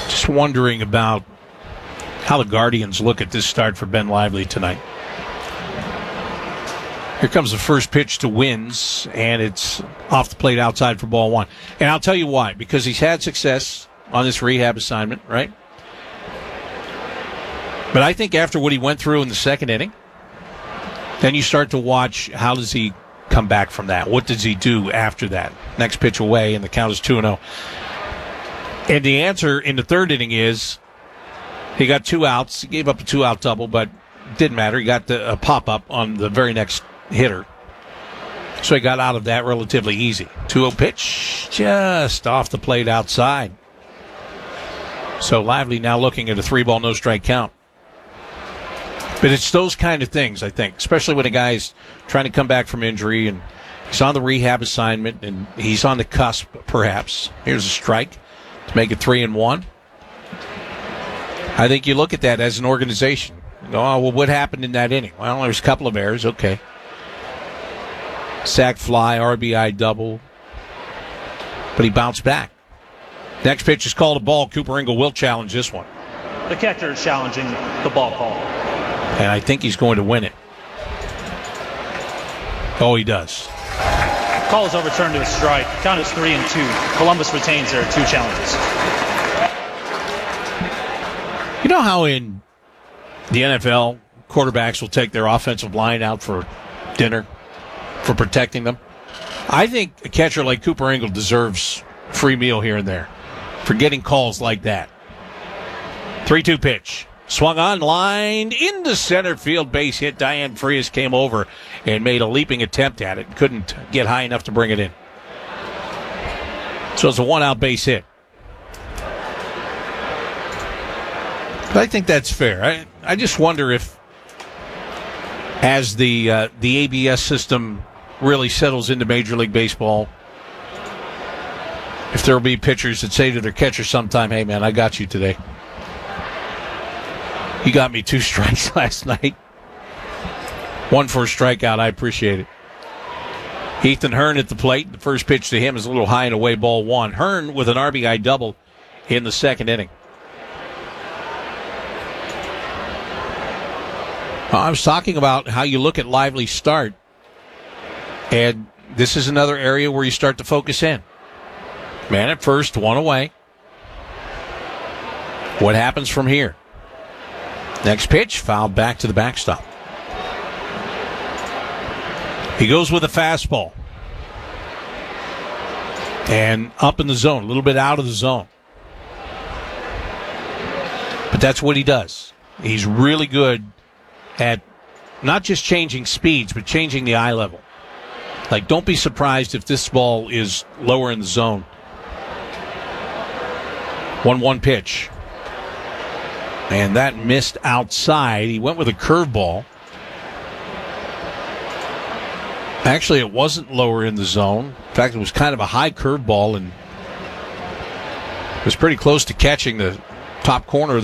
Just wondering about how the Guardians look at this start for Ben Lively tonight. Here comes the first pitch to Wins, and it's off the plate outside for ball one. And I'll tell you why. Because he's had success on this rehab assignment, right? But I think after what he went through in the second inning, then you start to watch how does he come back from that. What does he do after that? Next pitch away, and the count is 2-0. And the answer in the third inning is he got 2 outs. He gave up a 2-out double, but it didn't matter. He got a pop-up on the very next hitter. So he got out of that relatively easy. 2-0 pitch, just off the plate outside. So Lively now looking at a 3-ball, no-strike count. But it's those kind of things, I think, especially when a guy's trying to come back from injury and he's on the rehab assignment and he's on the cusp, perhaps. Here's a strike to make it 3-1. I think you look at that as an organization. You go, oh, well, what happened in that inning? Well, there's a couple of errors. Okay. Sack fly, RBI double. But he bounced back. Next pitch is called a ball. Cooper Ingle will challenge this one. The catcher is challenging the ball call. And I think he's going to win it. Oh, he does. Call is overturned to a strike. Count is 3-2. Columbus retains their 2 challenges. You know how in the NFL, quarterbacks will take their offensive line out for dinner for protecting them? I think a catcher like Cooper Ingle deserves a free meal here and there for getting calls like that. 3-2 pitch. Swung on, lined into center field, base hit. Diane Frias came over and made a leaping attempt at it. Couldn't get high enough to bring it in. So it's a 1-out base hit. But I think that's fair. I just wonder if, as the ABS system really settles into Major League Baseball, if there will be pitchers that say to their catcher sometime, hey, man, I got you today. You got me 2 strikes last night. 1 for a strikeout. I appreciate it. Ethan Hearn at the plate. The first pitch to him is a little high and away, ball 1. Hearn with an RBI double in the second inning. I was talking about how you look at Lively's start, and this is another area where you start to focus in. Man at first, 1 away. What happens from here? Next pitch, fouled back to the backstop. He goes with a fastball. And up in the zone, a little bit out of the zone. But that's what he does. He's really good at not just changing speeds, but changing the eye level. Like, don't be surprised if this ball is lower in the zone. 1-1 pitch. And that missed outside. He went with a curveball. Actually, it wasn't lower in the zone. In fact, it was kind of a high curveball, and it was pretty close to catching the top corner of